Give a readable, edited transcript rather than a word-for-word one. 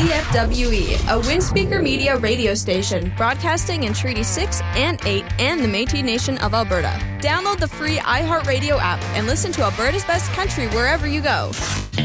CFWE, a Windspeaker Media radio station broadcasting in Treaty 6 and 8 and the Métis Nation of Alberta. Download the free iHeartRadio app and listen to Alberta's Best Country wherever you go.